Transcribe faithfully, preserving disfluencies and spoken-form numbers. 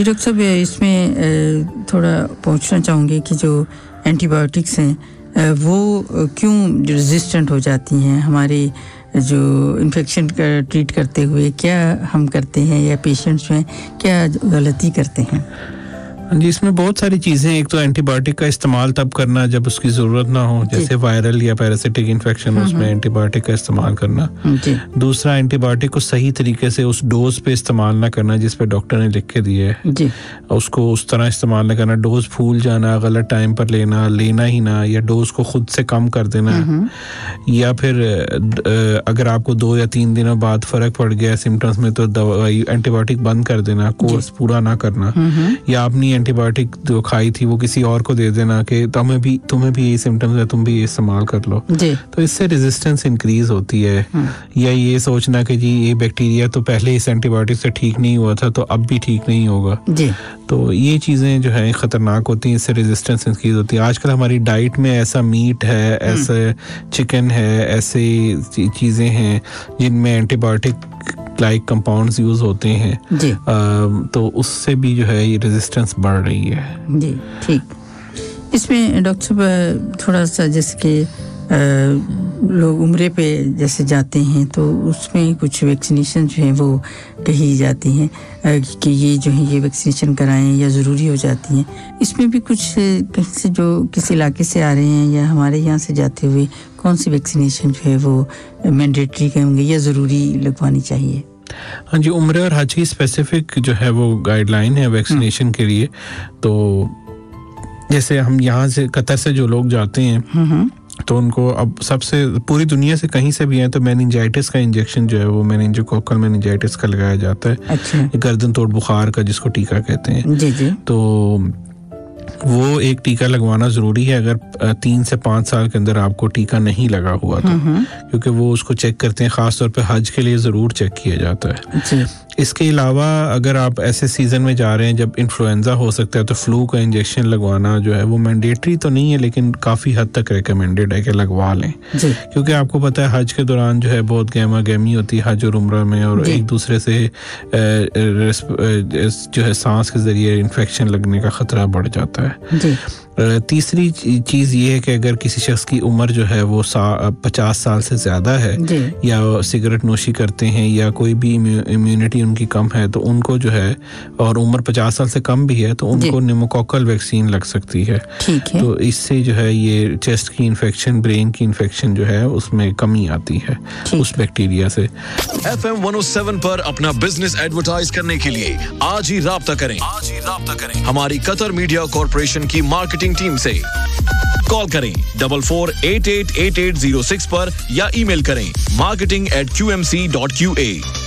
जी doctor साहब, इसमें थोड़ा पूछना चाहूँगी कि जो एंटीबायोटिक्स हैं वो क्यों रेजिस्टेंट हो जाती हैं हमारे जो इन्फेक्शन का ट्रीट करते हुए, क्या हम करते हैं या पेशेंट्स में क्या गलती करते हैं? जी, इसमें बहुत सारी चीज़ें, एक तो एंटीबायोटिक का इस्तेमाल तब करना जब उसकी ज़रूरत ना हो, जैसे वायरल या पैरासिटिक इन्फेक्शन, उसमें एंटीबायोटिक का इस्तेमाल करना। दूसरा, एंटीबायोटिक को सही तरीके से उस डोज पे इस्तेमाल ना करना जिस पे डॉक्टर ने लिख के दिया है, उसको उस तरह इस्तेमाल ना करना, डोज फूल जाना, गलत टाइम पर लेना, लेना ही ना, या डोज को खुद से कम कर देना, या फिर अगर आपको दो या तीन दिनों बाद फ़र्क पड़ गया सिम्टम्स में तो दवाई एंटीबायोटिक बंद कर देना, कोर्स पूरा ना करना, या अपनी एंटीबायोटिक जो खाई थी वो किसी और को दे देना कि तुम्हें भी तुम्हें भी ये सिम्टम्स है, तुम भी ये इस्तेमाल कर लो, तो इससे रेजिस्टेंस इंक्रीज होती है। या ये सोचना कि जी ये बैक्टीरिया तो पहले इस एंटीबायोटिक से ठीक नहीं हुआ था तो अब भी ठीक नहीं होगा, तो ये चीज़ें जो है ख़तरनाक होती हैं, इससे रेजिस्टेंस इंक्रीज होती है। आजकल हमारी डाइट में ऐसा मीट है, ऐसे चिकन है, ऐसे चीज़ें हैं जिनमें एंटीबायोटिक लाइक कंपाउंड्स यूज होते हैं, आ, तो उससे भी जो है ये रेजिस्टेंस बढ़ रही है। जी ठीक। इसमें डॉक्टर साहब थोड़ा सा जैसे कि लोग उम्रे पे जैसे जाते हैं तो उसमें कुछ वैक्सीनेशन जो है वो कही जाती हैं कि ये जो है ये वैक्सीनेशन कराएं या ज़रूरी हो जाती हैं, इसमें भी कुछ कहीं से जो किसी इलाके से आ रहे हैं या हमारे यहाँ से जाते हुए कौन सी वैक्सीनेशन जो है वो मैंडेटरी कहेंगे या ज़रूरी लगवानी चाहिए? हाँ जी, उम्र और हज की स्पेसिफिक जो है वो गाइडलाइन है वैक्सीनेशन के लिए। तो जैसे हम यहाँ से कतर से जो लोग जाते हैं तो उनको अब सबसे पूरी दुनिया से कहीं से भी है तो मेनिंजाइटिस का इंजेक्शन जो है वो मेनिंजोकोकल मेनिंजाइटिस का लगाया जाता है। अच्छा। गर्दन तोड़ बुखार का जिसको टीका कहते हैं। जी जी। तो वो एक टीका लगवाना ज़रूरी है अगर तीन से पाँच साल के अंदर आपको टीका नहीं लगा हुआ तो, क्योंकि वो उसको चेक करते हैं, ख़ास तौर पे हज के लिए ज़रूर चेक किया जाता है। इसके अलावा अगर आप ऐसे सीज़न में जा रहे हैं जब इन्फ्लुएंजा हो सकता है तो फ्लू का इंजेक्शन लगवाना जो है वो मैंडेटरी तो नहीं है लेकिन काफ़ी हद तक रिकमेंडेड है कि लगवा लें, क्योंकि आपको पता है हज के दौरान जो है बहुत गहमा गहमी होती है हज और उम्रा में, और एक दूसरे से जो है सांस के ज़रिए इन्फेक्शन लगने का ख़तरा बढ़ जाता है। तीसरी चीज़ ये है कि अगर किसी शख्स की उम्र जो है वो पचास साल से ज़्यादा है या सिगरेट नोशी करते हैं या कोई भी इम्यूनिटी उनकी कम है तो उनको जो है, और उम्र पचास साल से कम भी है तो उनको निमोकोकल वैक्सीन लग सकती है। ठीक है। तो इससे जो है ये चेस्ट की इन्फेक्शन, ब्रेन की इन्फेक्शन जो है उसमें कमी आती है उस बैक्टीरिया से। F M one O seven पर अपना बिजनेस एडवर्टाइज करने के लिए आज ही राब्ता करें आज ही राब्ता करें हमारी कतर मीडिया कॉर्पोरेशन की मार्केटिंग टीम से। कॉल करें double four eight eight eight eight zero six पर या ईमेल करें marketing eight Q M C dot Q A.